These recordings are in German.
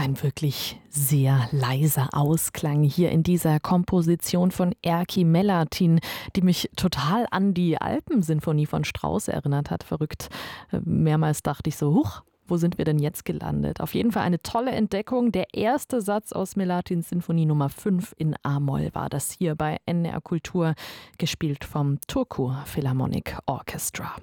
Ein wirklich sehr leiser Ausklang hier in dieser Komposition von Erkki Melatin, die mich total an die Alpensinfonie von Strauss erinnert hat. Verrückt. Mehrmals dachte ich so, huch, wo sind wir denn jetzt gelandet? Auf jeden Fall eine tolle Entdeckung. Der erste Satz aus Melatins Sinfonie Nummer 5 in A-Moll war das hier bei NDR Kultur, gespielt vom Turku Philharmonic Orchestra.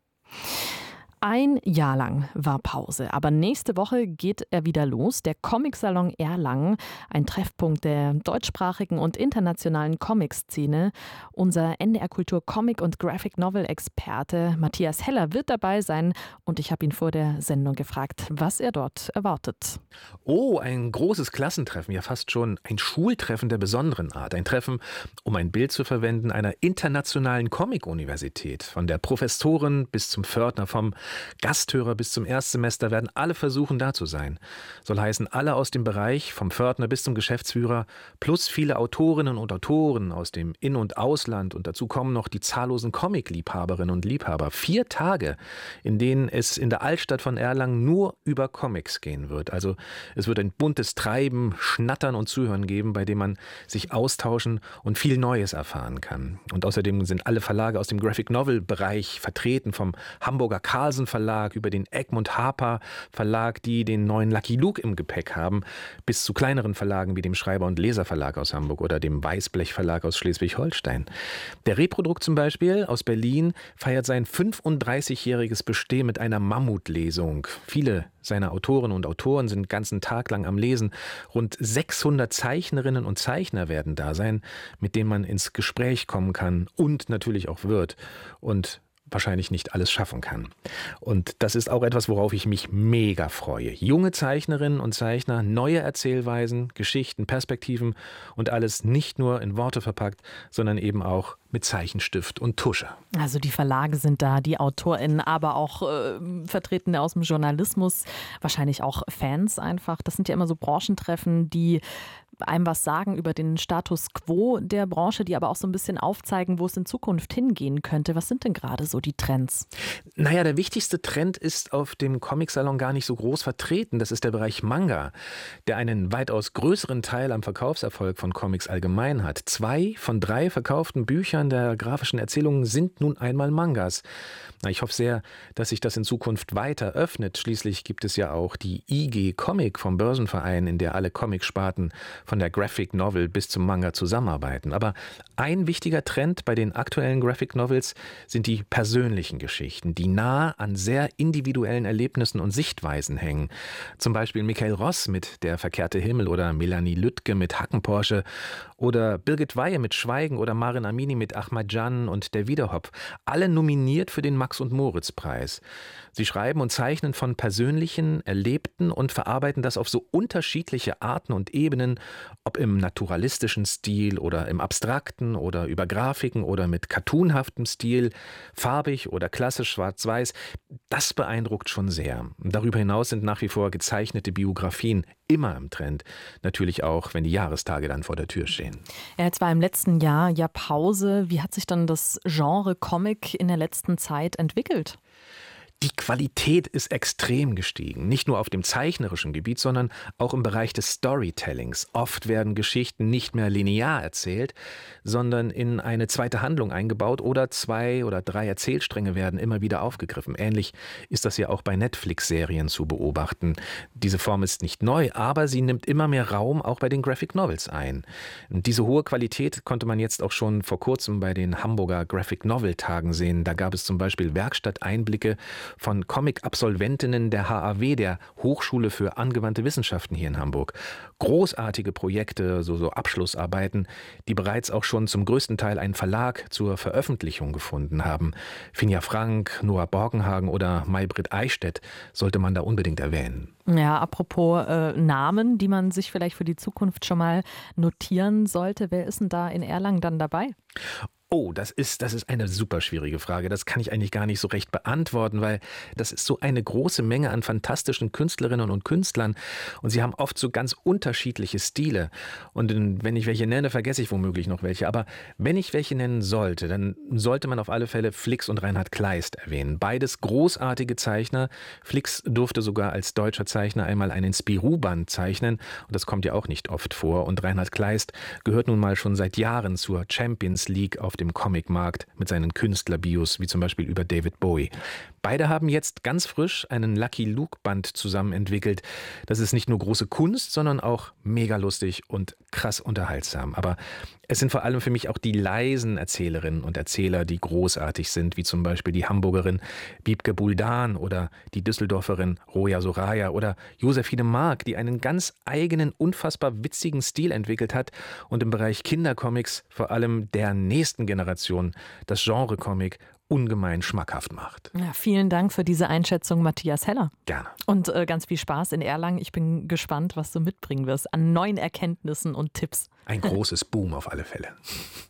Ein Jahr lang war Pause, aber nächste Woche geht er wieder los. Der Comic-Salon Erlangen, ein Treffpunkt der deutschsprachigen und internationalen Comic-Szene. Unser NDR Kultur Comic- und Graphic-Novel-Experte Matthias Heller wird dabei sein und ich habe ihn vor der Sendung gefragt, was er dort erwartet. Oh, ein großes Klassentreffen, ja fast schon ein Schultreffen der besonderen Art. Ein Treffen, um ein Bild zu verwenden, einer internationalen Comic-Universität. Von der Professorin bis zum Pförtner, vom Gasthörer bis zum Erstsemester werden alle versuchen, da zu sein. Soll heißen, alle aus dem Bereich, vom Pförtner bis zum Geschäftsführer, plus viele Autorinnen und Autoren aus dem In- und Ausland. Und dazu kommen noch die zahllosen Comic-Liebhaberinnen und Liebhaber. 4 Tage, in denen es in der Altstadt von Erlangen nur über Comics gehen wird. Also es wird ein buntes Treiben, Schnattern und Zuhören geben, bei dem man sich austauschen und viel Neues erfahren kann. Und außerdem sind alle Verlage aus dem Graphic-Novel-Bereich vertreten, vom Hamburger Carlsen Verlag über den Egmont Harper Verlag, die den neuen Lucky Luke im Gepäck haben, bis zu kleineren Verlagen wie dem Schreiber- und Leserverlag aus Hamburg oder dem Weißblech Verlag aus Schleswig-Holstein. Der Reprodrukt zum Beispiel aus Berlin feiert sein 35-jähriges Bestehen mit einer Mammutlesung. Viele seiner Autorinnen und Autoren sind den ganzen Tag lang am Lesen. Rund 600 Zeichnerinnen und Zeichner werden da sein, mit denen man ins Gespräch kommen kann und natürlich auch wird. Und wahrscheinlich nicht alles schaffen kann. Und das ist auch etwas, worauf ich mich mega freue. Junge Zeichnerinnen und Zeichner, neue Erzählweisen, Geschichten, Perspektiven und alles nicht nur in Worte verpackt, sondern eben auch mit Zeichenstift und Tusche. Also die Verlage sind da, die AutorInnen, aber auch Vertretene aus dem Journalismus, wahrscheinlich auch Fans einfach. Das sind ja immer so Branchentreffen, die einem was sagen über den Status quo der Branche, die aber auch so ein bisschen aufzeigen, wo es in Zukunft hingehen könnte. Was sind denn gerade so die Trends? Naja, der wichtigste Trend ist auf dem Comic-Salon gar nicht so groß vertreten. Das ist der Bereich Manga, der einen weitaus größeren Teil am Verkaufserfolg von Comics allgemein hat. 2 von 3 verkauften Büchern der grafischen Erzählungen sind nun einmal Mangas. Ich hoffe sehr, dass sich das in Zukunft weiter öffnet. Schließlich gibt es ja auch die IG Comic vom Börsenverein, in der alle Comic-Sparten von der Graphic Novel bis zum Manga zusammenarbeiten. Aber ein wichtiger Trend bei den aktuellen Graphic Novels sind die persönlichen Geschichten, die nah an sehr individuellen Erlebnissen und Sichtweisen hängen. Zum Beispiel Michael Ross mit Der verkehrte Himmel oder Melanie Lüttke mit Hackenporsche oder Birgit Weihe mit Schweigen oder Marin Amini mit Ahmadjan und Der Wiederhopf. Alle nominiert für den Max-und-Moritz-Preis. Sie schreiben und zeichnen von Persönlichen, Erlebten und verarbeiten das auf so unterschiedliche Arten und Ebenen, ob im naturalistischen Stil oder im abstrakten oder über Grafiken oder mit cartoonhaftem Stil, farbig oder klassisch schwarz-weiß. Das beeindruckt schon sehr. Darüber hinaus sind nach wie vor gezeichnete Biografien immer im Trend. Natürlich auch, wenn die Jahrestage dann vor der Tür stehen. Ja, jetzt war im letzten Jahr ja Pause. Wie hat sich dann das Genre Comic in der letzten Zeit entwickelt? Die Qualität ist extrem gestiegen, nicht nur auf dem zeichnerischen Gebiet, sondern auch im Bereich des Storytellings. Oft werden Geschichten nicht mehr linear erzählt, sondern in eine zweite Handlung eingebaut oder 2 oder 3 Erzählstränge werden immer wieder aufgegriffen. Ähnlich ist das ja auch bei Netflix-Serien zu beobachten. Diese Form ist nicht neu, aber sie nimmt immer mehr Raum auch bei den Graphic Novels ein. Und diese hohe Qualität konnte man jetzt auch schon vor kurzem bei den Hamburger Graphic Novel Tagen sehen. Da gab es zum Beispiel Werkstatteinblicke von Comic-Absolventinnen der HAW, der Hochschule für angewandte Wissenschaften hier in Hamburg. Großartige Projekte, so Abschlussarbeiten, die bereits auch schon zum größten Teil einen Verlag zur Veröffentlichung gefunden haben. Finja Frank, Noah Borgenhagen oder Maybrit Eichstädt sollte man da unbedingt erwähnen. Ja, apropos Namen, die man sich vielleicht für die Zukunft schon mal notieren sollte. Wer ist denn da in Erlangen dann dabei? Oh, das ist eine super schwierige Frage. Das kann ich eigentlich gar nicht so recht beantworten, weil das ist so eine große Menge an fantastischen Künstlerinnen und Künstlern und sie haben oft so ganz unterschiedliche Stile. Und wenn ich welche nenne, vergesse ich womöglich noch welche. Aber wenn ich welche nennen sollte, dann sollte man auf alle Fälle Flix und Reinhard Kleist erwähnen. Beides großartige Zeichner. Flix durfte sogar als deutscher Zeichner einmal einen Spirou-Band zeichnen und das kommt ja auch nicht oft vor. Und Reinhard Kleist gehört nun mal schon seit Jahren zur Champions League auf dem Comicmarkt mit seinen Künstlerbios, wie zum Beispiel über David Bowie. Beide haben jetzt ganz frisch einen Lucky Luke-Band zusammen entwickelt. Das ist nicht nur große Kunst, sondern auch mega lustig und krass unterhaltsam. Aber es sind vor allem für mich auch die leisen Erzählerinnen und Erzähler, die großartig sind, wie zum Beispiel die Hamburgerin Wiebke Buldan oder die Düsseldorferin Roja Soraya oder Josephine Mark, die einen ganz eigenen, unfassbar witzigen Stil entwickelt hat und im Bereich Kindercomics vor allem der nächsten Generation das Genre-Comic ungemein schmackhaft macht. Ja, vielen Dank für diese Einschätzung, Matthias Heller. Gerne. Und ganz viel Spaß in Erlangen. Ich bin gespannt, was du mitbringen wirst an neuen Erkenntnissen und Tipps. Ein großes Boom auf alle Fälle.